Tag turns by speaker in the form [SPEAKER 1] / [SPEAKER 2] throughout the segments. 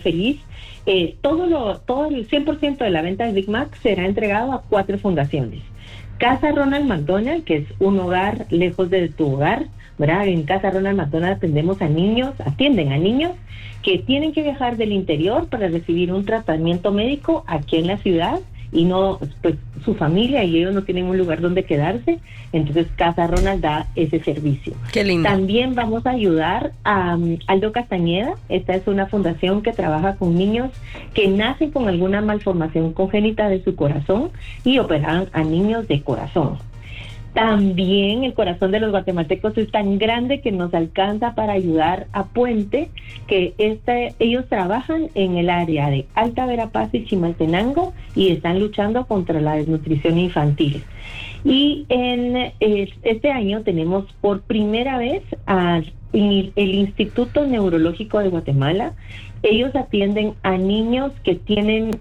[SPEAKER 1] Feliz, todo el 100% de la venta de Big Mac será entregado a 4 fundaciones. Casa Ronald McDonald, que es un hogar lejos de tu hogar, ¿verdad? En Casa Ronald McDonald atienden a niños que tienen que viajar del interior para recibir un tratamiento médico aquí en la ciudad, y no, pues su familia y ellos no tienen un lugar donde quedarse, entonces Casa Ronald da ese servicio.
[SPEAKER 2] Qué lindo.
[SPEAKER 1] También vamos a ayudar a Aldo Castañeda. Esta es una fundación que trabaja con niños que nacen con alguna malformación congénita de su corazón y operan a niños de corazón. También el corazón de los guatemaltecos es tan grande que nos alcanza para ayudar a Puente, que ellos trabajan en el área de Alta Verapaz y Chimaltenango y están luchando contra la desnutrición infantil. Y en este año tenemos por primera vez el Instituto Neurológico de Guatemala. Ellos atienden a niños que tienen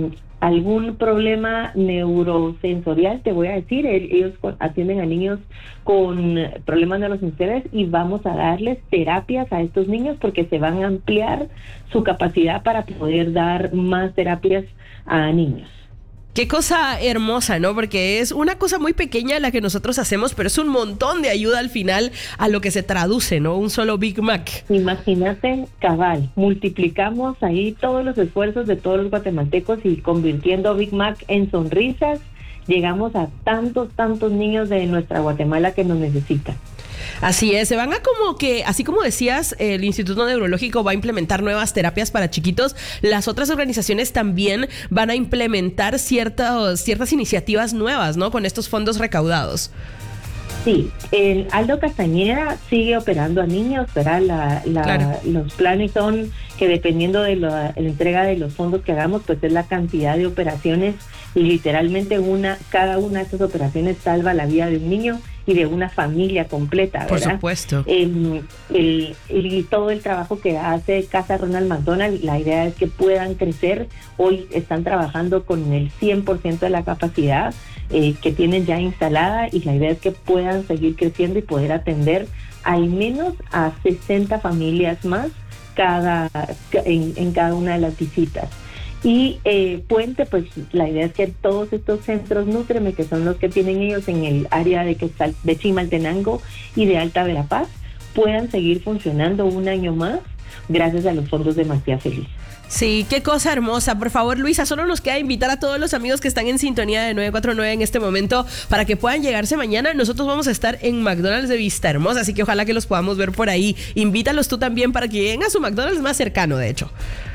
[SPEAKER 1] algún problema neurosensorial, te voy a decir. Ellos atienden a niños con problemas neurosensoriales y vamos a darles terapias a estos niños porque se van a ampliar su capacidad para poder dar más terapias a niños.
[SPEAKER 2] Qué cosa hermosa, ¿no? Porque es una cosa muy pequeña la que nosotros hacemos, pero es un montón de ayuda al final a lo que se traduce, ¿no? Un solo Big Mac.
[SPEAKER 1] Imagínate, cabal, multiplicamos ahí todos los esfuerzos de todos los guatemaltecos y convirtiendo Big Mac en sonrisas, llegamos a tantos niños de nuestra Guatemala que nos necesitan.
[SPEAKER 2] Así es, se van a como que, así como decías, el Instituto Neurológico va a implementar nuevas terapias para chiquitos, las otras organizaciones también van a implementar ciertas iniciativas nuevas, ¿no? Con estos fondos recaudados.
[SPEAKER 1] Sí, el Aldo Castañeda sigue operando a niños, ¿verdad?
[SPEAKER 2] Claro.
[SPEAKER 1] Los planes son que dependiendo de la entrega de los fondos que hagamos, pues es la cantidad de operaciones y literalmente cada una de esas operaciones salva la vida de un niño y de una familia completa, ¿verdad?
[SPEAKER 2] Por supuesto.
[SPEAKER 1] Y todo el trabajo que hace Casa Ronald McDonald, la idea es que puedan crecer. Hoy están trabajando con el 100% de la capacidad que tienen ya instalada, y la idea es que puedan seguir creciendo y poder atender al menos a 60 familias más en cada una de las visitas. Y Puente, pues la idea es que todos estos centros Nútreme, que son los que tienen ellos en el área de Chimaltenango y de Alta Verapaz, puedan seguir funcionando un año más gracias a los fondos de Matías Feliz.
[SPEAKER 2] Sí, qué cosa hermosa. Por favor, Luisa, solo nos queda invitar a todos los amigos que están en sintonía de 949 en este momento para que puedan llegarse mañana. Nosotros vamos a estar en McDonald's de Vista Hermosa, así que ojalá que los podamos ver por ahí. Invítalos tú también para que lleguen a su McDonald's más cercano, de hecho.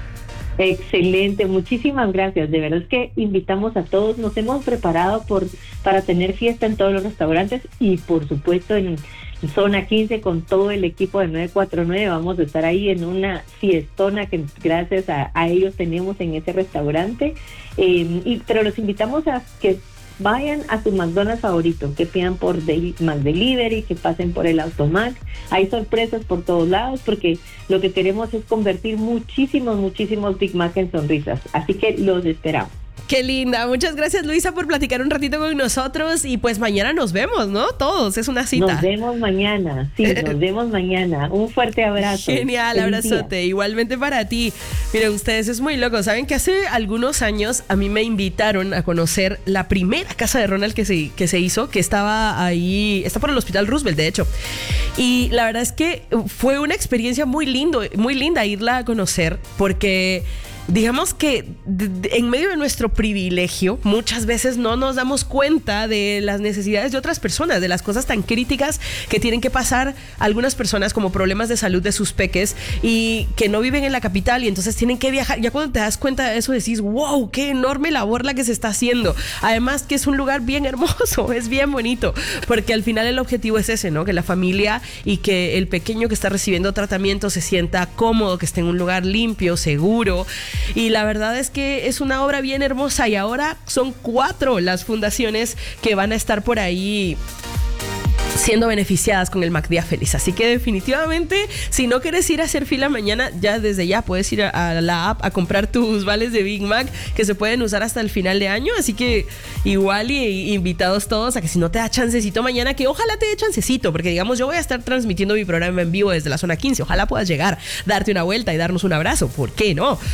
[SPEAKER 1] Excelente, muchísimas gracias. De verdad es que invitamos a todos. Nos hemos preparado para tener fiesta en todos los restaurantes y por supuesto en Zona 15 con todo el equipo de 949. Vamos a estar ahí en una fiestona que gracias a ellos tenemos en ese restaurante. Pero los invitamos a que vayan a su McDonald's favorito, que pidan por McDelivery, que pasen por el Automac. Hay sorpresas por todos lados porque lo que queremos es convertir muchísimos Big Mac en sonrisas. Así que los esperamos.
[SPEAKER 2] Qué linda. Muchas gracias, Luisa, por platicar un ratito con nosotros. Y pues mañana nos vemos, ¿no? Todos, es una cita.
[SPEAKER 1] Nos vemos mañana. Sí, nos vemos mañana. Un fuerte abrazo.
[SPEAKER 2] Genial, abrazote. Igualmente para ti. Miren, ustedes, es muy loco. Saben que hace algunos años a mí me invitaron a conocer la primera casa de Ronald que se hizo, que estaba ahí, está por el Hospital Roosevelt, de hecho. Y la verdad es que fue una experiencia muy linda irla a conocer, porque digamos que en medio de nuestro privilegio muchas veces no nos damos cuenta de las necesidades de otras personas, de las cosas tan críticas que tienen que pasar algunas personas, como problemas de salud de sus peques y que no viven en la capital y entonces tienen que viajar. Ya cuando te das cuenta de eso decís, wow, qué enorme labor la que se está haciendo. Además que es un lugar bien hermoso, es bien bonito, porque al final el objetivo es ese, ¿no? Que la familia y que el pequeño que está recibiendo tratamiento se sienta cómodo, que esté en un lugar limpio, seguro. Y la verdad es que es una obra bien hermosa y ahora son 4 las fundaciones que van a estar por ahí siendo beneficiadas con el McDía Feliz. Así que definitivamente, si no quieres ir a hacer fila mañana, ya desde ya puedes ir a la app a comprar tus vales de Big Mac que se pueden usar hasta el final de año. Así que igual y invitados todos a que si no te da chancecito mañana, que ojalá te dé chancecito, porque digamos yo voy a estar transmitiendo mi programa en vivo desde la zona 15. Ojalá puedas llegar, darte una vuelta y darnos un abrazo. ¿Por qué no?